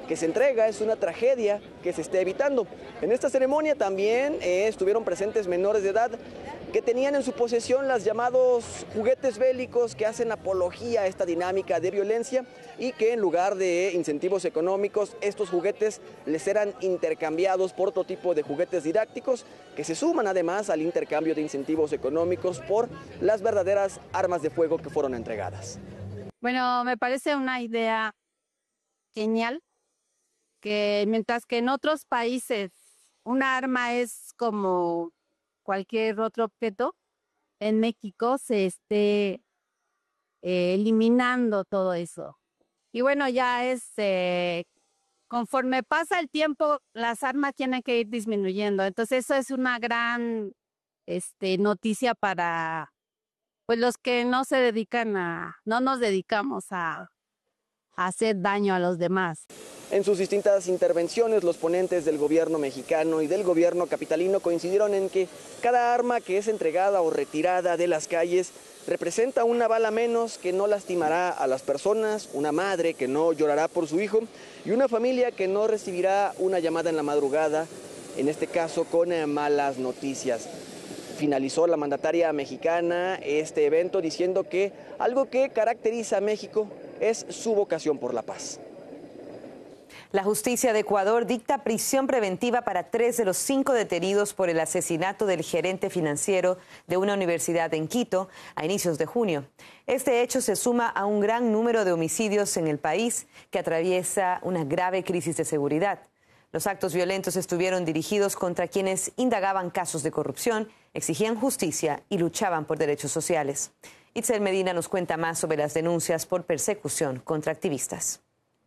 que se entrega, es una tragedia que se esté evitando. En esta ceremonia también estuvieron presentes menores de edad que tenían en su posesión los llamados juguetes bélicos que hacen apología a esta dinámica de violencia y que en lugar de incentivos económicos, estos juguetes les eran intercambiados por otro tipo de juguetes didácticos que se suman además al intercambio de incentivos económicos por las verdaderas armas de fuego que fueron entregadas. Bueno, me parece una idea genial, que mientras que en otros países un arma es como cualquier otro objeto, en México se esté eliminando todo eso. Y bueno, ya conforme pasa el tiempo, las armas tienen que ir disminuyendo. Entonces eso es una gran noticia para pues los que no nos dedicamos a hacer daño a los demás. En sus distintas intervenciones, los ponentes del gobierno mexicano y del gobierno capitalino coincidieron en que cada arma que es entregada o retirada de las calles representa una bala menos que no lastimará a las personas, una madre que no llorará por su hijo y una familia que no recibirá una llamada en la madrugada, en este caso con malas noticias. Finalizó la mandataria mexicana este evento diciendo que algo que caracteriza a México es su vocación por la paz. La justicia de Ecuador dicta prisión preventiva para 3 de los 5 detenidos por el asesinato del gerente financiero de una universidad en Quito a inicios de junio. Este hecho se suma a un gran número de homicidios en el país que atraviesa una grave crisis de seguridad. Los actos violentos estuvieron dirigidos contra quienes indagaban casos de corrupción, exigían justicia y luchaban por derechos sociales. Itzel Medina nos cuenta más sobre las denuncias por persecución contra activistas.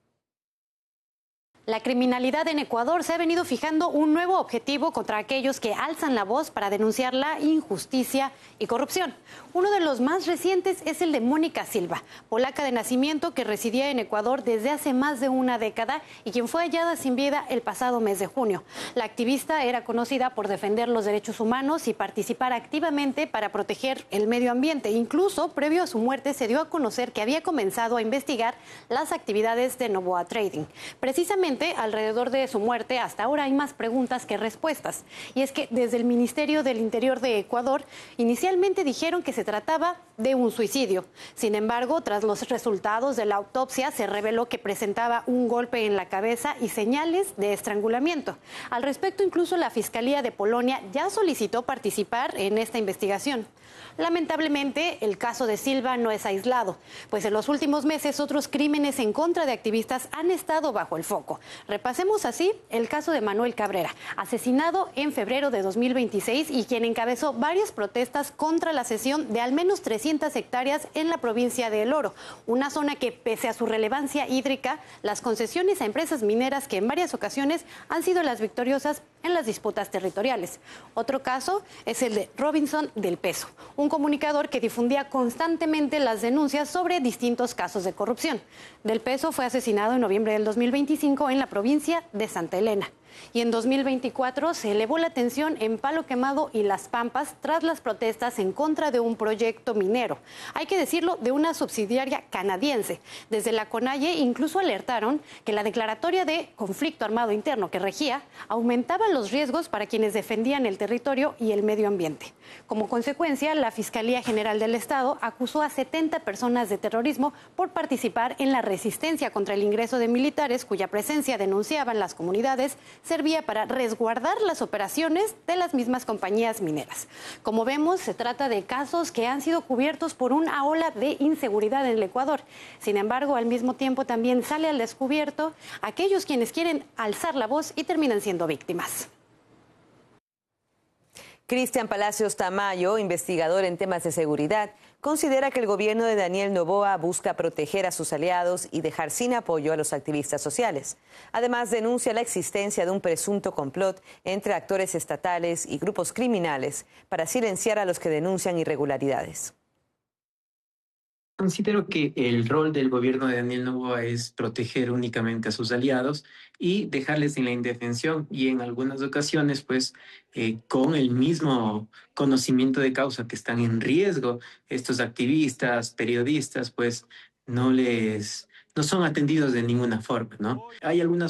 La criminalidad en Ecuador se ha venido fijando un nuevo objetivo contra aquellos que alzan la voz para denunciar la injusticia y corrupción. Uno de los más recientes es el de Mónica Silva, polaca de nacimiento que residía en Ecuador desde hace más de una década y quien fue hallada sin vida el pasado mes de junio. La activista era conocida por defender los derechos humanos y participar activamente para proteger el medio ambiente. Incluso, previo a su muerte, se dio a conocer que había comenzado a investigar las actividades de Noboa Trading. Precisamente alrededor de su muerte, hasta ahora hay más preguntas que respuestas. Y es que desde el Ministerio del Interior de Ecuador inicialmente dijeron que se trataba de un suicidio. Sin embargo, tras los resultados de la autopsia se reveló que presentaba un golpe en la cabeza y señales de estrangulamiento. Al respecto, incluso la Fiscalía de Polonia ya solicitó participar en esta investigación. Lamentablemente, el caso de Silva no es aislado, pues en los últimos meses otros crímenes en contra de activistas han estado bajo el foco. Repasemos así el caso de Manuel Cabrera, asesinado en febrero de 2026 y quien encabezó varias protestas contra la cesión de al menos 300 hectáreas en la provincia de El Oro, una zona que, pese a su relevancia hídrica, las concesiones a empresas mineras que en varias ocasiones han sido las victoriosas en las disputas territoriales. Otro caso es el de Robinson del Peso, un comunicador que difundía constantemente las denuncias sobre distintos casos de corrupción. Del Peso fue asesinado en noviembre del 2025 en la provincia de Santa Elena. Y en 2024 se elevó la tensión en Palo Quemado y Las Pampas tras las protestas en contra de un proyecto minero. Hay que decirlo, de una subsidiaria canadiense. Desde la CONAIE incluso alertaron que la declaratoria de conflicto armado interno que regía aumentaba los riesgos para quienes defendían el territorio y el medio ambiente. Como consecuencia, la Fiscalía General del Estado acusó a 70 personas de terrorismo por participar en la resistencia contra el ingreso de militares cuya presencia, denunciaban las comunidades, servía para resguardar las operaciones de las mismas compañías mineras. Como vemos, se trata de casos que han sido cubiertos por una ola de inseguridad en el Ecuador. Sin embargo, al mismo tiempo también sale al descubierto aquellos quienes quieren alzar la voz y terminan siendo víctimas. Cristian Palacios Tamayo, investigador en temas de seguridad, considera que el gobierno de Daniel Noboa busca proteger a sus aliados y dejar sin apoyo a los activistas sociales. Además, denuncia la existencia de un presunto complot entre actores estatales y grupos criminales para silenciar a los que denuncian irregularidades. Considero que el rol del gobierno de Daniel Noboa es proteger únicamente a sus aliados y dejarles en la indefensión y en algunas ocasiones, pues, con el mismo conocimiento de causa que están en riesgo, estos activistas, periodistas, pues, no son atendidos de ninguna forma, ¿no? Hay algunas